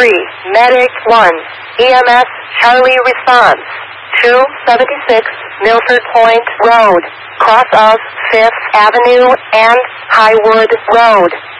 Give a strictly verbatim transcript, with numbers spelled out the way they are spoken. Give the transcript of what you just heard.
three, Medic one, E M S Charlie response. two seventy-six Milford Point Road, cross of fifth Avenue and Highwood Road.